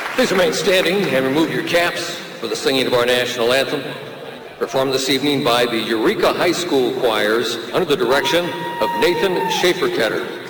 Please remain standing and remove your caps for the singing of our national anthem, performed this evening by the Eureka High School choirs under the direction of Nathan Schaeferketter.